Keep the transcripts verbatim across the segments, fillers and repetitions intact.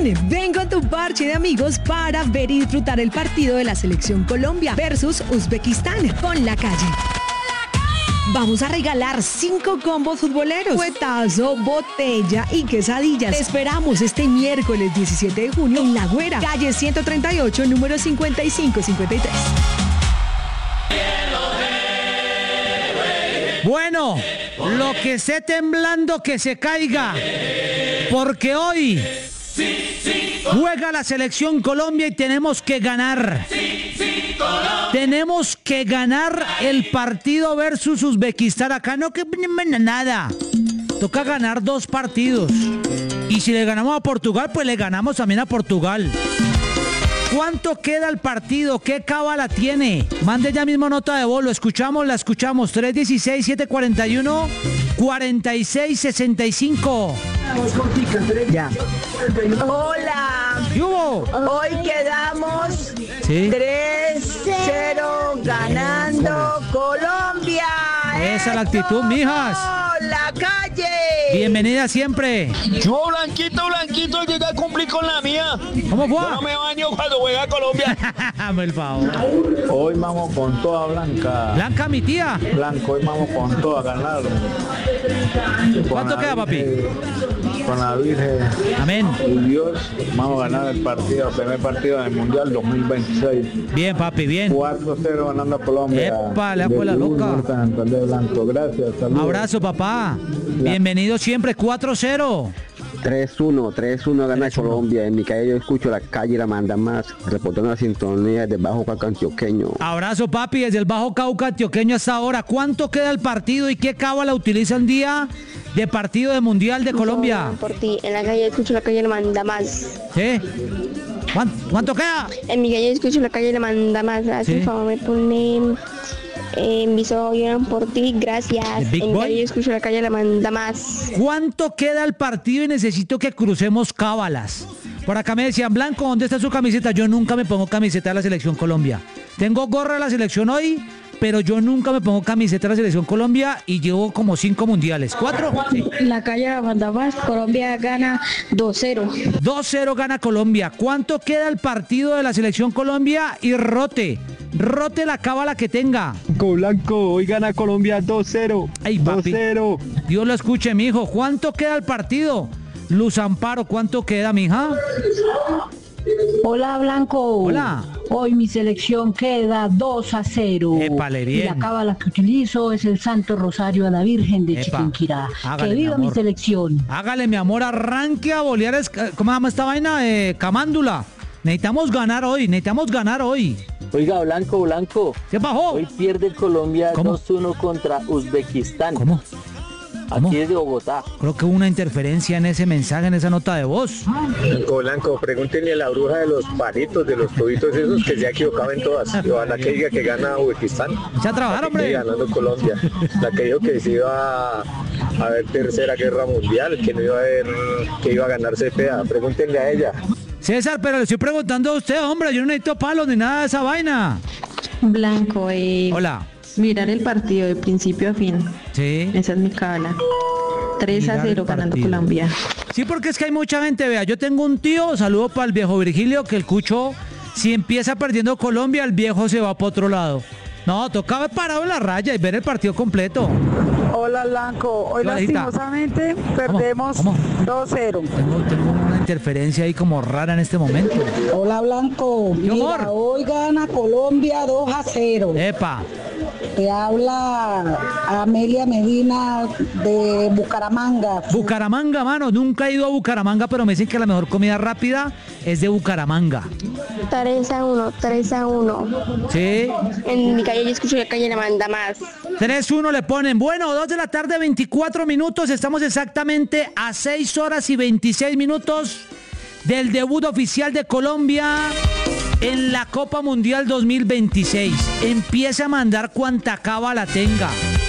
Ven, ven con tu parche de amigos para ver y disfrutar el partido de la Selección Colombia versus Uzbekistán con La Calle. Vamos a regalar cinco combos futboleros, cuetazo, botella y quesadillas. Te esperamos este miércoles diecisiete de junio en La Güera, calle ciento treinta y ocho, número cincuenta y cinco cincuenta y tres. Bueno, lo que esté temblando que se caiga, porque hoy juega la Selección Colombia y tenemos que ganar. Tenemos que ganar el partido versus Uzbekistán. Acá no que nada. Toca ganar dos partidos. Y si le ganamos a Portugal, pues le ganamos también a Portugal. ¿Cuánto queda el partido? ¿Qué cábala tiene? Mande ya mismo nota de voz. Lo escuchamos, la escuchamos. tres uno seis, siete cuatro uno, cuatro seis seis cinco. Ya. Hola. ¿Qué hubo? Hoy quedamos ¿Sí? tres cero ganando Colombia. Esa es la actitud, mijas. La Calle. Bienvenida siempre. Yo, Blanquito, Blanquito, llegué a cumplir con la mía. ¿Cómo fue? Yo no me baño cuando juega Colombia. Por favor. Hoy vamos con toda Blanca. Blanca, mi tía. Blanco, hoy vamos con toda a ganar. ¿Cuánto queda, papi? Con la Virgen. Amén. Y Dios, vamos a ganar el partido, el primer partido del Mundial dos mil veintiséis. Bien, papi, bien. cuatro cero ganando a Colombia. Epa, la escuela loca. Blanco. Gracias, saludos. Abrazo, papá. Bienvenido siempre, cuatro cero. tres uno, tres uno gana Colombia. En mi calle yo escucho La Calle, la manda más. Reportando la sintonía desde Bajo Cauca Antioqueño. Abrazo, papi, desde el Bajo Cauca Antioqueño hasta ahora. ¿Cuánto queda el partido y qué cábala utiliza el día de partido de Mundial de Colombia? Por ti, en la calle escucho La Calle, le manda más. ¿Sí? ¿Cuánto, cuánto queda? En mi calle escucho La Calle, le manda más. Hace Sí. un favor, me pone... Eh, mis ojos lloran por ti, gracias. ¿El Big En mi Boy? calle escucho La Calle, le manda más. ¿Cuánto queda el partido y necesito que crucemos cábalas? Por acá me decían, Blanco, ¿dónde está su camiseta? Yo nunca me pongo camiseta de la Selección Colombia. Tengo gorra de la Selección hoy, pero yo nunca me pongo camiseta de la Selección Colombia y llevo como cinco mundiales. ¿Cuatro? Sí. La Calle, le manda más. Colombia gana dos cero. dos cero gana Colombia. ¿Cuánto queda el partido de la Selección Colombia? Y rote, rote la cábala que tenga. Blanco, Blanco, hoy gana Colombia dos cero. Ay, papi. dos cero. Dios lo escuche, mijo. ¿Cuánto queda el partido? Luz Amparo, ¿cuánto queda, mija? Hola, Blanco. Hola. Hoy mi selección queda dos a cero. Épale, bien. Y la cábala que utilizo es el Santo Rosario a la Virgen de Epa. Chiquinquirá. Hágale, Que viva mi mi amor. selección. Hágale, mi amor, arranque a bolear. es- ¿Cómo se llama esta vaina? Eh, camándula. Necesitamos ganar hoy, necesitamos ganar hoy. Oiga, Blanco, Blanco. ¿Qué bajó? Hoy pierde Colombia ¿Cómo? dos uno contra Uzbekistán. ¿Cómo? ¿Cómo? Aquí es de Bogotá. Creo que hubo una interferencia en ese mensaje, en esa nota de voz. Blanco, Blanco, pregúntenle a la bruja de los palitos, de los tubitos esos que se ha equivocado en todas. Y ojalá que diga que gana Uzbekistán. Ya trabajaron, Que hombre. ganando Colombia. La que dijo que se iba a haber tercera guerra mundial, que no iba a haber, que iba a ganar Cepeda. Pregúntenle a ella. César, pero le estoy preguntando a usted, hombre. Yo no necesito palos ni nada de esa vaina. Blanco, eh, Hola. mirar el partido de principio a fin. Sí. Esa es mi cábala. tres a Mirar el cero ganando partido. Colombia. Sí, porque es que hay mucha gente, vea, yo tengo un tío, saludo para el viejo Virgilio, que el cucho, si empieza perdiendo Colombia, el viejo se va para otro lado. No, tocaba parado en la raya y ver el partido completo. Hola, Blanco. Hoy Hola, hijita. lastimosamente perdemos ¿Cómo? dos cero. Tengo, tengo una interferencia ahí como rara en este momento. Hola, Blanco. Mi amor. Mira, hoy gana Colombia dos a cero. Epa, Te habla Amelia Medina de Bucaramanga. Bucaramanga, mano, nunca he ido a Bucaramanga, pero me dicen que la mejor comida rápida es de Bucaramanga. tres a uno, tres a uno. ¿Sí? En mi calle yo escucho La Calle, le manda más. tres uno le ponen. Bueno, dos de la tarde, veinticuatro minutos. Estamos exactamente a seis horas y veintiséis minutos del debut oficial de Colombia en la Copa Mundial dos mil veintiséis. Empieza a mandar cuanta cábala tenga.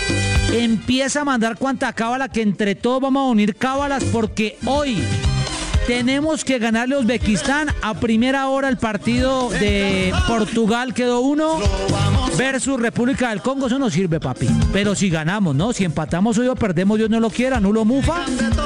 Empieza a mandar cuanta cábala, que entre todos vamos a unir cábalas, porque hoy tenemos que ganarle a Uzbekistán. A primera hora el partido de Portugal quedó uno versus República del Congo. Eso no sirve, papi. Pero si ganamos, ¿no? Si empatamos hoy o perdemos, Dios no lo quiera, nulo mufa. Se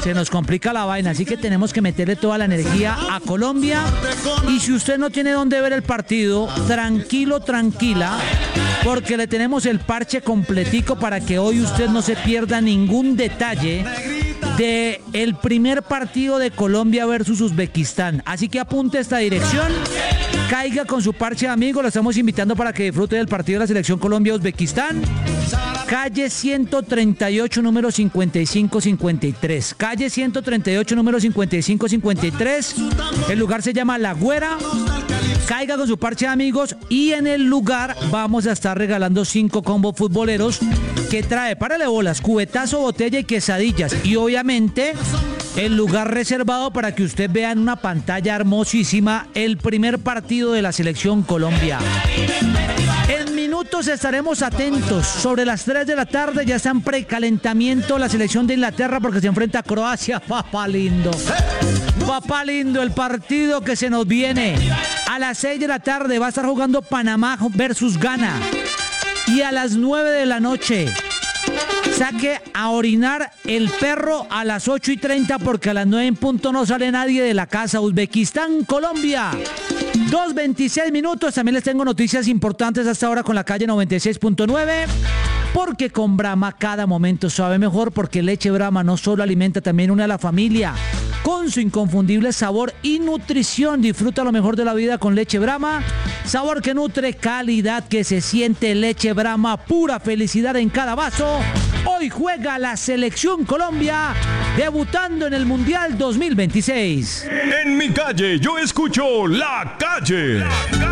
se nos complica la vaina, así que tenemos que meterle toda la energía a Colombia. Y si usted no tiene dónde ver el partido, tranquilo, tranquila, porque le tenemos el parche completico para que hoy usted no se pierda ningún detalle de el primer partido de Colombia versus Uzbekistán. Así que apunte esta dirección, caiga con su parche de amigos, lo estamos invitando para que disfrute del partido de la selección Colombia-Uzbekistán. Calle ciento treinta y ocho, número cincuenta y cinco cincuenta y tres. Calle ciento treinta y ocho, número cincuenta y cinco cincuenta y tres. El lugar se llama La Güera. Caiga con su parche de amigos y en el lugar vamos a estar regalando cinco combos futboleros que trae, párale bolas, cubetazo, botella y quesadillas. Y obviamente el lugar reservado para que usted vea en una pantalla hermosísima el primer partido de la selección Colombia. En minutos estaremos atentos. Sobre las tres de la tarde ya está en precalentamiento la selección de Inglaterra porque se enfrenta a Croacia. Papá lindo. Papá lindo, el partido que se nos viene. A las seis de la tarde va a estar jugando Panamá versus Ghana. Y a las nueve de la noche, saque a orinar el perro a las ocho y treinta porque a las nueve en punto no sale nadie de la casa. Uzbekistán, Colombia. dos veintiséis minutos. También les tengo noticias importantes hasta ahora con la calle noventa y seis punto nueve. Porque con Brahma cada momento sabe mejor, porque leche Brahma no solo alimenta, también une a la familia. Con su inconfundible sabor y nutrición, disfruta lo mejor de la vida con leche Brahma. Sabor que nutre, calidad que se siente, leche Brahma, pura felicidad en cada vaso. Hoy juega la selección Colombia, debutando en el Mundial dos mil veintiséis. En mi calle yo escucho La Calle. La Calle.